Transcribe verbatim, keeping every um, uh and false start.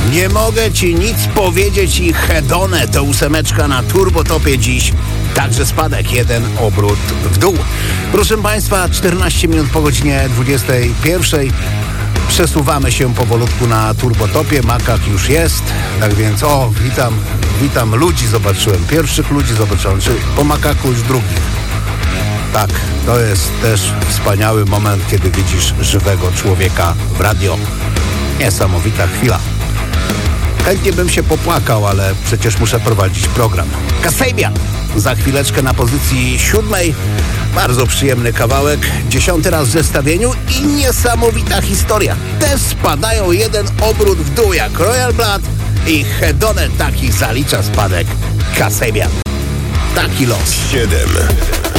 Nie mogę ci nic powiedzieć i hedone to ósemeczka na turbotopie dziś. Także spadek, jeden obrót w dół. Proszę Państwa, czternaście minut po godzinie dwudziestej pierwszej. Przesuwamy się powolutku na turbotopie. Makak już jest. Tak więc, o, witam, witam ludzi zobaczyłem. Pierwszych ludzi zobaczyłem, czy po makaku już drugich. Tak, to jest też wspaniały moment, kiedy widzisz żywego człowieka w radio. Niesamowita chwila. Chętnie bym się popłakał, ale przecież muszę prowadzić program. Kasabian za chwileczkę na pozycji siódmej. Bardzo przyjemny kawałek. Dziesiąty raz w zestawieniu i niesamowita historia. Też spadają jeden obrót w dół jak Royal Blood i hedone taki zalicza spadek. Kasabian. Taki los. siedem.